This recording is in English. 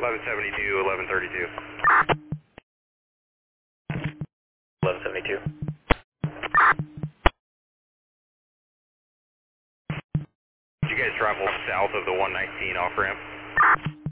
1172, 1132. 1172. Did you guys travel south of the 119 off ramp?